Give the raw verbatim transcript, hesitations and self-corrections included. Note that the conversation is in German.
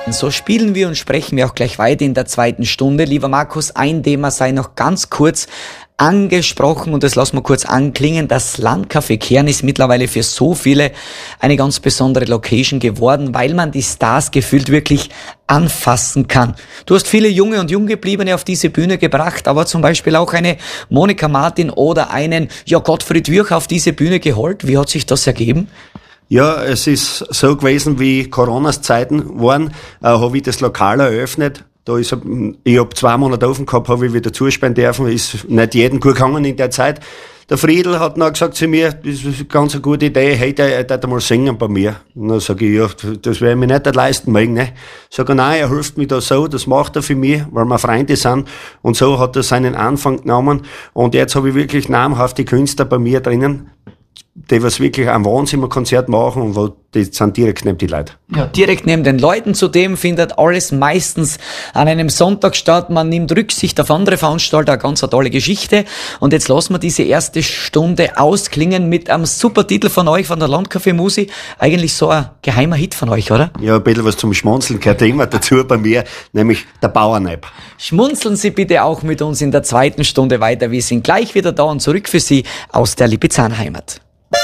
Geschichten. So spielen wir und sprechen wir auch gleich weiter in der zweiten Stunde. Lieber Markus, ein Thema sei noch ganz kurz angesprochen und das lassen wir kurz anklingen. Das Landcafé Kern ist mittlerweile für so viele eine ganz besondere Location geworden, weil man die Stars gefühlt wirklich anfassen kann. Du hast viele Junge und Junggebliebene auf diese Bühne gebracht, aber zum Beispiel auch eine Monika Martin oder einen ja, Gottfried Würch auf diese Bühne geholt. Wie hat sich das ergeben? Ja, es ist so gewesen, wie Coronas Zeiten waren, äh, habe ich das Lokal eröffnet. Da ist, ich habe zwei Monate offen gehabt, habe ich wieder zusperren dürfen, ist nicht jedem gut gegangen in der Zeit. Der Friedl hat noch gesagt zu mir, das ist eine ganz eine gute Idee, hey, der darf mal singen bei mir. Und dann sage ich, ja, das werde ich mir nicht leisten mögen, ne. Sag ich, nein, er hilft mir da so, das macht er für mich, weil wir Freunde sind. Und so hat er seinen Anfang genommen. Und jetzt habe ich wirklich namhafte Künstler bei mir drinnen, die was wirklich ein Wohnzimmerkonzert machen und wo die sind direkt neben die Leute. Ja, direkt neben den Leuten. Zudem findet alles meistens an einem Sonntag statt. Man nimmt Rücksicht auf andere Veranstalter, eine ganz tolle Geschichte. Und jetzt lassen wir diese erste Stunde ausklingen mit einem super Titel von euch, von der Landcafé Musi. Eigentlich so ein geheimer Hit von euch, oder? Ja, ein bisschen was zum Schmunzeln gehört immer dazu bei mir, nämlich der Bauernab. Schmunzeln Sie bitte auch mit uns in der zweiten Stunde weiter. Wir sind gleich wieder da und zurück für Sie aus der Lipizzaner Heimat.